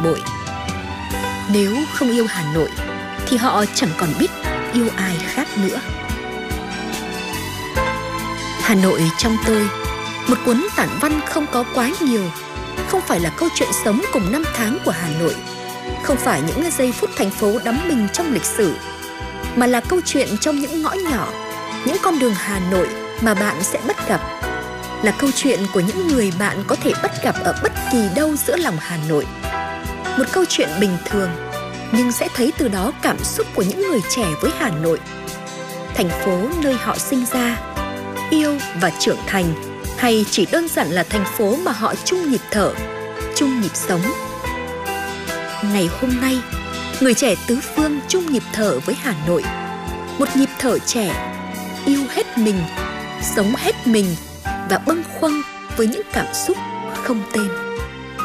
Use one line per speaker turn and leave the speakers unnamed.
bội. Nếu không yêu Hà Nội thì họ chẳng còn biết yêu ai khác nữa. Hà Nội trong tôi, một cuốn tản văn không có quá nhiều, không phải là câu chuyện sống cùng năm tháng của Hà Nội, không phải những giây phút thành phố đắm mình trong lịch sử, mà là câu chuyện trong những ngõ nhỏ, những con đường Hà Nội mà bạn sẽ bắt gặp, là câu chuyện của những người bạn có thể bắt gặp ở bất kỳ đâu giữa lòng Hà Nội. Một câu chuyện bình thường, nhưng sẽ thấy từ đó cảm xúc của những người trẻ với Hà Nội, thành phố nơi họ sinh ra, yêu và trưởng thành, hay chỉ đơn giản là thành phố mà họ chung nhịp thở, chung nhịp sống. Ngày hôm nay, người trẻ tứ phương chung nhịp thở với Hà Nội, một nhịp thở trẻ, yêu hết mình, sống hết mình và bâng khuâng với những cảm xúc không tên.